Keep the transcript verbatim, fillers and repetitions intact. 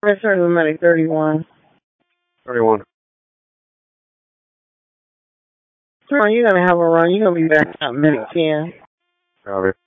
Return to the money, thirty-one. thirty-one. Come on, you're going to have a run. You're going to be back out minute ten. Copy.